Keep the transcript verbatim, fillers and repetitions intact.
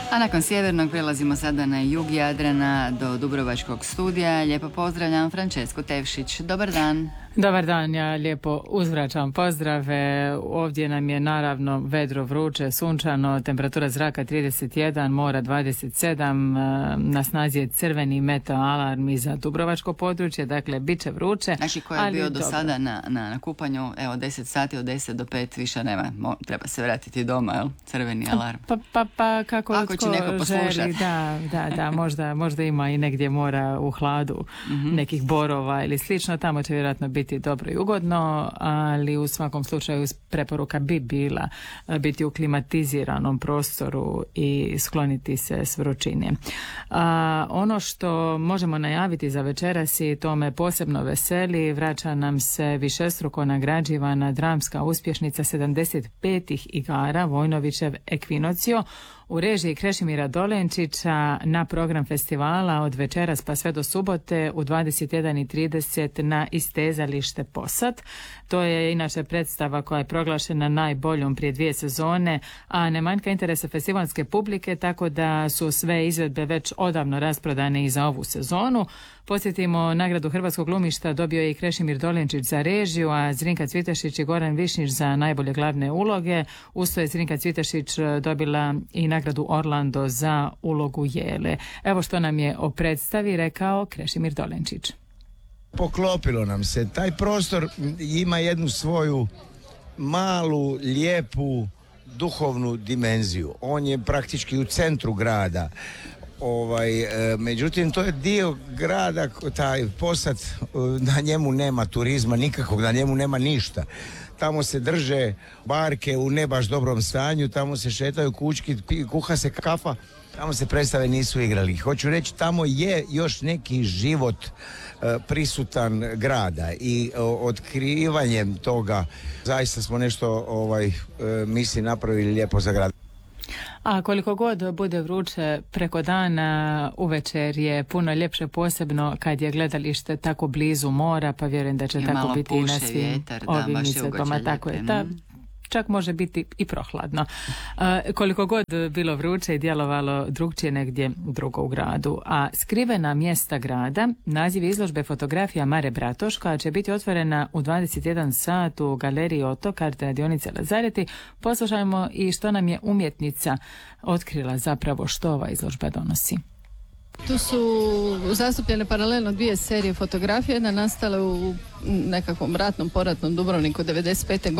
A nakon sjevernog prelazimo sada na jug Jadrana do Dubrovačkog studija. Lijepo pozdravljam Francesku Tevšić. Dobar dan. Dobar dan, ja lijepo uzvraćam pozdrave. Ovdje nam je naravno vedro, vruće, sunčano, temperatura zraka trideset jedan, mora dvadeset sedam, na snazi je crveni meteo alarm i za Dubrovačko područje, dakle bit će vruće. Znači ko je bio do dobro. sada na, na, na kupanju, evo deset sati, od deset do pet više nema, Mo, treba se vratiti doma, jel? Crveni alarm. Pa, pa, pa kako Ako će neko poslušati. Da, da, da, možda, možda ima i negdje mora u hladu mm-hmm. nekih borova ili slično, tamo će vjerojatno biti dobro i ugodno, ali u svakom slučaju preporuka bi bila biti u klimatiziranom prostoru i skloniti se s vrućine. A, ono što možemo najaviti za večeras i to me posebno veseli, vraća nam se višestruko nagrađivana dramska uspješnica sedamdeset petih igara Vojnovićev Ekvinocio u režiji Krešimira Dolenčića na program festivala od večeras pa sve do subote u dvadeset jedan i trideset na Istezalište Posad. To je inače predstava koja je proglašena najboljom prije dvije sezone, a ne manjka interesa festivalske publike, tako da su sve izvedbe već odavno rasprodane i za ovu sezonu. Podsjetimo, nagradu Hrvatskog glumišta dobio je i Krešimir Dolenčić za režiju, a Zrinka Cvitešić i Goran Višnjić za najbolje glavne uloge. Usto je Zrinka Cvitešić dobila i nagradu Orlando za ulogu Jele. Evo što nam je o predstavi rekao Krešimir Dolenčić. Poklopilo nam se. Taj prostor ima jednu svoju malu, lijepu, duhovnu dimenziju. On je praktički u centru grada. Ovaj, e, međutim, to je dio grada, taj Posad, na njemu nema turizma nikakvog, na njemu nema ništa. Tamo se drže barke u ne baš dobrom stanju, tamo se šetaju kućki, kuha se kafa, tamo se predstave nisu igrali. Hoću reći, tamo je još neki život e, prisutan grada i o, otkrivanjem toga zaista smo nešto ovaj, e, misli napravili lijepo za grad. A koliko god bude vruće preko dana, uvečer je puno ljepše, posebno kad je gledalište tako blizu mora, pa vjerujem da će I tako biti i na svim vjetar, ovim da, izvedbama. Tako je, ta, čak može biti i prohladno. A, koliko god bilo vruće i djelovalo drugčije negdje drugo u gradu. A skrivena mjesta grada, naziv izložbe fotografija Mare Bratoš, koja će biti otvorena u dvadeset jedan sat u galeriji Otokar radionice Lazareti. Poslušajmo i što nam je umjetnica otkrila zapravo što ova izložba donosi. Tu su zastupljene paralelno dvije serije fotografije, jedna nastale u nekakvom ratnom, poratnom Dubrovniku devedeset pete godine.